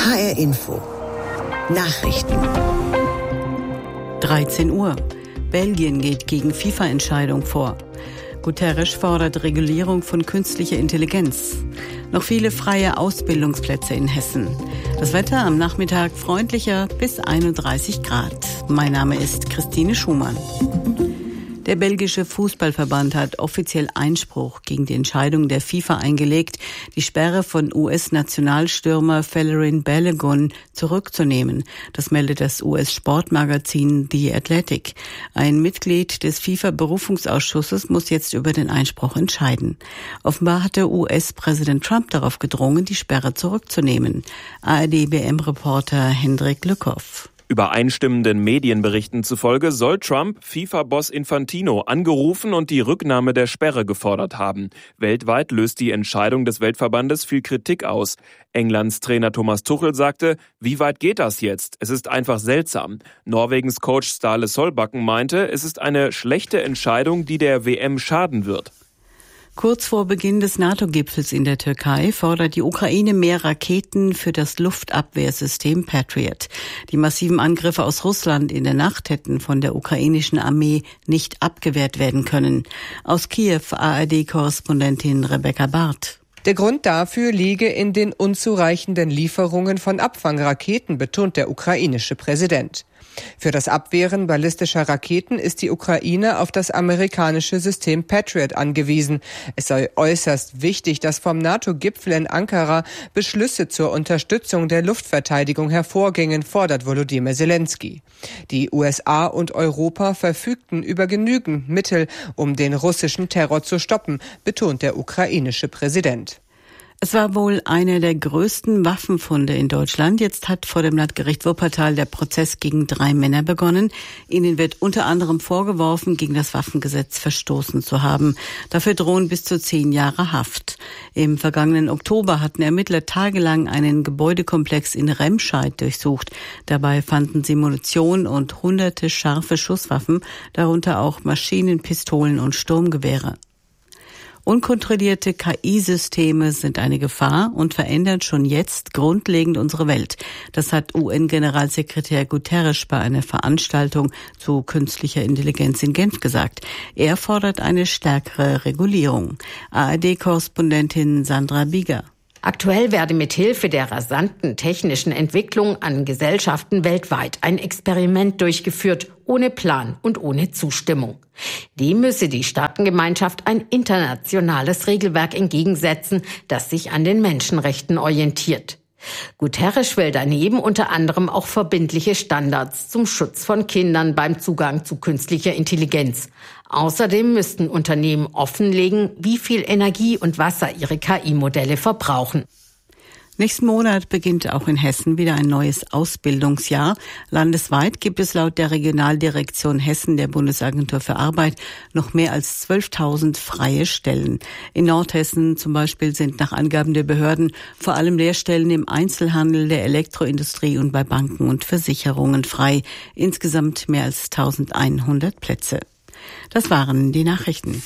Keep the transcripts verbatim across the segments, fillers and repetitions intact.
H R Info. Nachrichten. dreizehn Uhr. Belgien geht gegen FIFA-Entscheidung vor. Guterres fordert Regulierung von künstlicher Intelligenz. Noch viele freie Ausbildungsplätze in Hessen. Das Wetter am Nachmittag freundlicher bis einunddreißig Grad. Mein Name ist Christine Schumann. Der belgische Fußballverband hat offiziell Einspruch gegen die Entscheidung der FIFA eingelegt, die Sperre von U S-Nationalstürmer Folarin Balogun zurückzunehmen. Das meldet das U S-Sportmagazin The Athletic. Ein Mitglied des FIFA-Berufungsausschusses muss jetzt über den Einspruch entscheiden. Offenbar hatte U S-Präsident Trump darauf gedrungen, die Sperre zurückzunehmen. A R D-B M-Reporter Hendrik Lückhoff. Übereinstimmenden Medienberichten zufolge soll Trump FIFA-Boss Infantino angerufen und die Rücknahme der Sperre gefordert haben. Weltweit löst die Entscheidung des Weltverbandes viel Kritik aus. Englands Trainer Thomas Tuchel sagte, wie weit geht das jetzt? Es ist einfach seltsam. Norwegens Coach Ståle Solbakken meinte, es ist eine schlechte Entscheidung, die der W M schaden wird. Kurz vor Beginn des NATO-Gipfels in der Türkei fordert die Ukraine mehr Raketen für das Luftabwehrsystem Patriot. Die massiven Angriffe aus Russland in der Nacht hätten von der ukrainischen Armee nicht abgewehrt werden können. Aus Kiew A R D-Korrespondentin Rebecca Barth. Der Grund dafür liege in den unzureichenden Lieferungen von Abfangraketen, betont der ukrainische Präsident. Für das Abwehren ballistischer Raketen ist die Ukraine auf das amerikanische System Patriot angewiesen. Es sei äußerst wichtig, dass vom NATO-Gipfel in Ankara Beschlüsse zur Unterstützung der Luftverteidigung hervorgingen, fordert Volodymyr Zelensky. Die U S A und Europa verfügten über genügend Mittel, um den russischen Terror zu stoppen, betont der ukrainische Präsident. Es war wohl einer der größten Waffenfunde in Deutschland. Jetzt hat vor dem Landgericht Wuppertal der Prozess gegen drei Männer begonnen. Ihnen wird unter anderem vorgeworfen, gegen das Waffengesetz verstoßen zu haben. Dafür drohen bis zu zehn Jahre Haft. Im vergangenen Oktober hatten Ermittler tagelang einen Gebäudekomplex in Remscheid durchsucht. Dabei fanden sie Munition und hunderte scharfe Schusswaffen, darunter auch Maschinen, Pistolen und Sturmgewehre. Unkontrollierte K I-Systeme sind eine Gefahr und verändern schon jetzt grundlegend unsere Welt. Das hat U N-Generalsekretär Guterres bei einer Veranstaltung zu künstlicher Intelligenz in Genf gesagt. Er fordert eine stärkere Regulierung. A R D-Korrespondentin Sandra Bieger. Aktuell werde mithilfe der rasanten technischen Entwicklung an Gesellschaften weltweit ein Experiment durchgeführt, ohne Plan und ohne Zustimmung. Dem müsse die Staatengemeinschaft ein internationales Regelwerk entgegensetzen, das sich an den Menschenrechten orientiert. Guterres will daneben unter anderem auch verbindliche Standards zum Schutz von Kindern beim Zugang zu künstlicher Intelligenz. Außerdem müssten Unternehmen offenlegen, wie viel Energie und Wasser ihre K I-Modelle verbrauchen. Nächsten Monat beginnt auch in Hessen wieder ein neues Ausbildungsjahr. Landesweit gibt es laut der Regionaldirektion Hessen der Bundesagentur für Arbeit noch mehr als zwölftausend freie Stellen. In Nordhessen zum Beispiel sind nach Angaben der Behörden vor allem Lehrstellen im Einzelhandel, der Elektroindustrie und bei Banken und Versicherungen frei. Insgesamt mehr als eintausendeinhundert Plätze. Das waren die Nachrichten.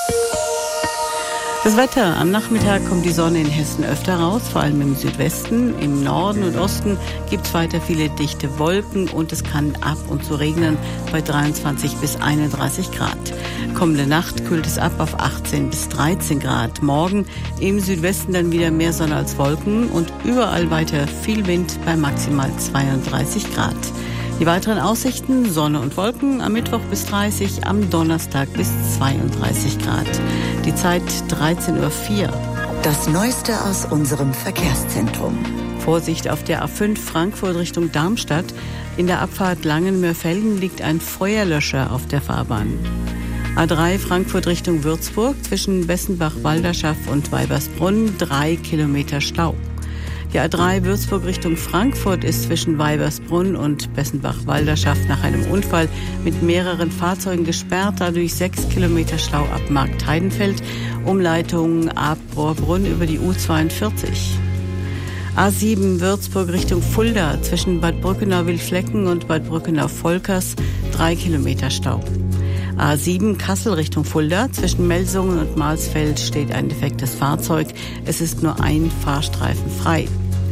Das Wetter. Am Nachmittag kommt die Sonne in Hessen öfter raus, vor allem im Südwesten. Im Norden und Osten gibt es weiter viele dichte Wolken und es kann ab und zu regnen bei dreiundzwanzig bis einunddreißig Grad. Kommende Nacht kühlt es ab auf achtzehn bis dreizehn Grad. Morgen im Südwesten dann wieder mehr Sonne als Wolken und überall weiter viel Wind bei maximal zweiunddreißig Grad. Die weiteren Aussichten: Sonne und Wolken, am Mittwoch bis dreißig, am Donnerstag bis zweiunddreißig Grad. Die Zeit dreizehn Uhr vier. Das Neueste aus unserem Verkehrszentrum. Vorsicht auf der A fünf Frankfurt Richtung Darmstadt. In der Abfahrt Langenmörfelden liegt ein Feuerlöscher auf der Fahrbahn. A drei Frankfurt Richtung Würzburg zwischen Bessenbach-Walderschaft und Weibersbrunn drei Kilometer Stau. Die A drei Würzburg Richtung Frankfurt ist zwischen Weibersbrunn und Bessenbach-Walderschaft nach einem Unfall mit mehreren Fahrzeugen gesperrt, dadurch sechs Kilometer Stau ab Marktheidenfeld, Umleitung ab Rohrbrunn über die U zweiundvierzig. A sieben Würzburg Richtung Fulda zwischen Bad Brückenau-Wildflecken und Bad Brückenau-Volkers drei Kilometer Stau. A sieben Kassel Richtung Fulda. Zwischen Melsungen und Marsfeld steht ein defektes Fahrzeug. Es ist nur ein Fahrstreifen frei.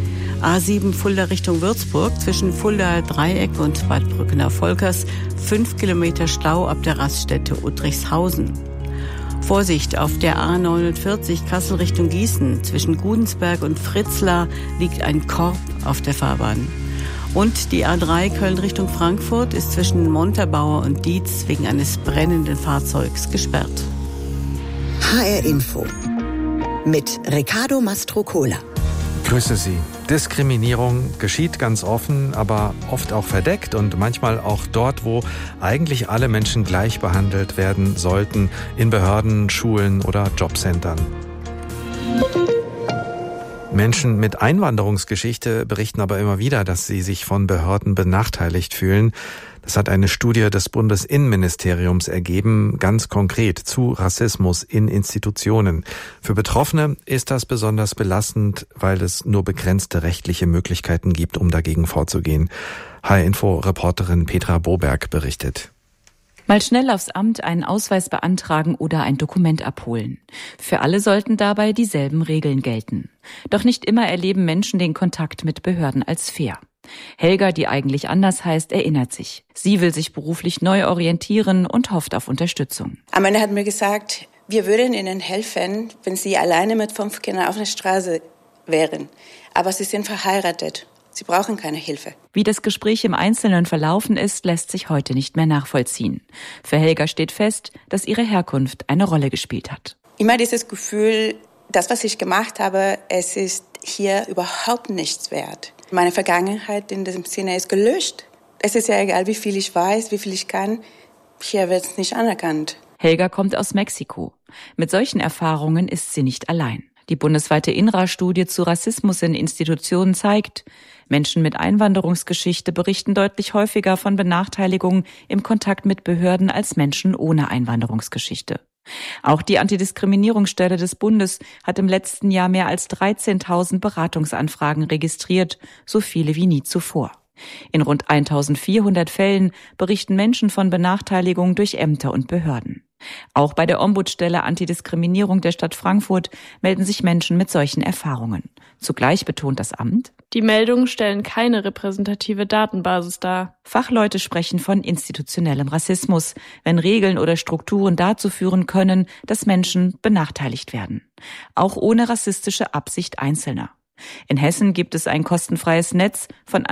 A sieben Fulda Richtung Würzburg zwischen Fulda Dreieck und Bad Brückner-Volkers fünf Kilometer Stau ab der Raststätte Uttrichshausen. Vorsicht, auf der A neunundvierzig Kassel Richtung Gießen zwischen Gudensberg und Fritzlar liegt ein Korb auf der Fahrbahn. Und die A drei Köln Richtung Frankfurt ist zwischen Montabaur und Dietz wegen eines brennenden Fahrzeugs gesperrt. H R Info mit Riccardo Mastrocola. Grüße Sie. Diskriminierung geschieht ganz offen, aber oft auch verdeckt und manchmal auch dort, wo eigentlich alle Menschen gleich behandelt werden sollten, in Behörden, Schulen oder Jobcentern. Menschen mit Einwanderungsgeschichte berichten aber immer wieder, dass sie sich von Behörden benachteiligt fühlen. Das hat eine Studie des Bundesinnenministeriums ergeben, ganz konkret zu Rassismus in Institutionen. Für Betroffene ist das besonders belastend, weil es nur begrenzte rechtliche Möglichkeiten gibt, um dagegen vorzugehen. H R-Info-Reporterin Petra Boberg berichtet. Mal schnell aufs Amt einen Ausweis beantragen oder ein Dokument abholen. Für alle sollten dabei dieselben Regeln gelten. Doch nicht immer erleben Menschen den Kontakt mit Behörden als fair. Helga, die eigentlich anders heißt, erinnert sich. Sie will sich beruflich neu orientieren und hofft auf Unterstützung. Amanda hat mir gesagt, wir würden Ihnen helfen, wenn Sie alleine mit fünf Kindern auf der Straße wären. Aber Sie sind verheiratet. Sie brauchen keine Hilfe. Wie das Gespräch im Einzelnen verlaufen ist, lässt sich heute nicht mehr nachvollziehen. Für Helga steht fest, dass ihre Herkunft eine Rolle gespielt hat. Immer dieses Gefühl, das, was ich gemacht habe, es ist hier überhaupt nichts wert. Meine Vergangenheit in diesem Sinne ist gelöscht. Es ist ja egal, wie viel ich weiß, wie viel ich kann. Hier wird es nicht anerkannt. Helga kommt aus Mexiko. Mit solchen Erfahrungen ist sie nicht allein. Die bundesweite I N R A-Studie zu Rassismus in Institutionen zeigt, Menschen mit Einwanderungsgeschichte berichten deutlich häufiger von Benachteiligungen im Kontakt mit Behörden als Menschen ohne Einwanderungsgeschichte. Auch die Antidiskriminierungsstelle des Bundes hat im letzten Jahr mehr als dreizehntausend Beratungsanfragen registriert, so viele wie nie zuvor. In rund eintausendvierhundert Fällen berichten Menschen von Benachteiligungen durch Ämter und Behörden. Auch bei der Ombudsstelle Antidiskriminierung der Stadt Frankfurt melden sich Menschen mit solchen Erfahrungen. Zugleich betont das Amt: Die Meldungen stellen keine repräsentative Datenbasis dar. Fachleute sprechen von institutionellem Rassismus, wenn Regeln oder Strukturen dazu führen können, dass Menschen benachteiligt werden. Auch ohne rassistische Absicht Einzelner. In Hessen gibt es ein kostenfreies Netz von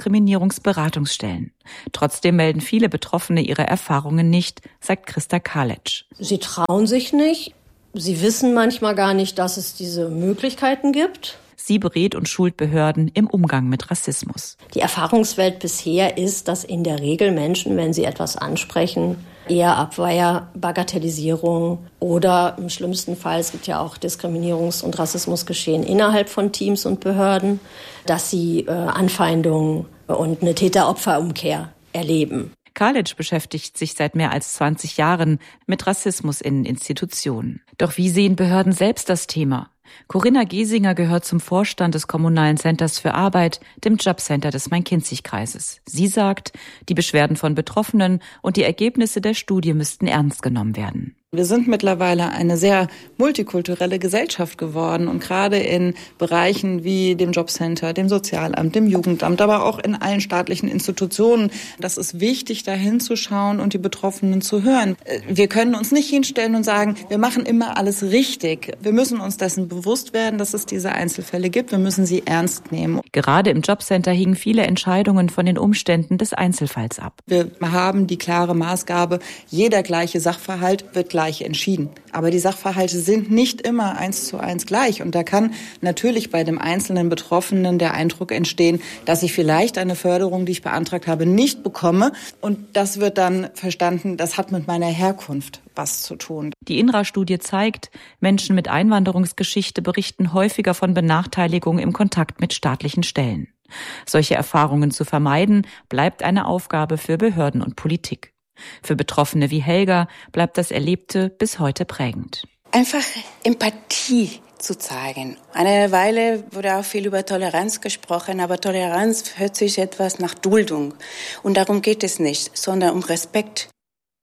Antidiskriminierungsberatungsstellen. Trotzdem melden viele Betroffene ihre Erfahrungen nicht, sagt Christa Kalitsch. Sie trauen sich nicht. Sie wissen manchmal gar nicht, dass es diese Möglichkeiten gibt. Sie berät und schult Behörden im Umgang mit Rassismus. Die Erfahrungswelt bisher ist, dass in der Regel Menschen, wenn sie etwas ansprechen, eher Abweier, Bagatellisierung oder im schlimmsten Fall, es gibt ja auch Diskriminierungs- und Rassismusgeschehen innerhalb von Teams und Behörden, dass sie äh, Anfeindungen und eine Täter-Opfer-Umkehr erleben. Kalitsch beschäftigt sich seit mehr als zwanzig Jahren mit Rassismus in Institutionen. Doch wie sehen Behörden selbst das Thema? Corinna Giesinger gehört zum Vorstand des Kommunalen Centers für Arbeit, dem Jobcenter des Main-Kinzig-Kreises. Sie sagt, die Beschwerden von Betroffenen und die Ergebnisse der Studie müssten ernst genommen werden. Wir sind mittlerweile eine sehr multikulturelle Gesellschaft geworden und gerade in Bereichen wie dem Jobcenter, dem Sozialamt, dem Jugendamt, aber auch in allen staatlichen Institutionen. Das ist wichtig, da hinzuschauen und die Betroffenen zu hören. Wir können uns nicht hinstellen und sagen, wir machen immer alles richtig. Wir müssen uns dessen bewusst werden, dass es diese Einzelfälle gibt. Wir müssen sie ernst nehmen. Gerade im Jobcenter hingen viele Entscheidungen von den Umständen des Einzelfalls ab. Wir haben die klare Maßgabe, jeder gleiche Sachverhalt wird gleich entschieden. Aber die Sachverhalte sind nicht immer eins zu eins gleich. Und da kann natürlich bei dem einzelnen Betroffenen der Eindruck entstehen, dass ich vielleicht eine Förderung, die ich beantragt habe, nicht bekomme. Und das wird dann verstanden, das hat mit meiner Herkunft was zu tun. Die I N R A-Studie zeigt, Menschen mit Einwanderungsgeschichte berichten häufiger von Benachteiligung im Kontakt mit staatlichen Stellen. Solche Erfahrungen zu vermeiden, bleibt eine Aufgabe für Behörden und Politik. Für Betroffene wie Helga bleibt das Erlebte bis heute prägend. Einfach Empathie zu zeigen. Eine Weile wurde auch viel über Toleranz gesprochen, aber Toleranz hört sich etwas nach Duldung. Und darum geht es nicht, sondern um Respekt.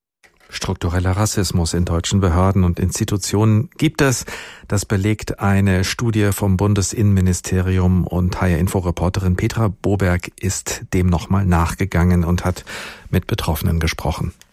Struktureller Rassismus in deutschen Behörden und Institutionen gibt es. Das belegt eine Studie vom Bundesinnenministerium, und H R-Info-Reporterin Petra Boberg ist dem nochmal nachgegangen und hat mit Betroffenen gesprochen.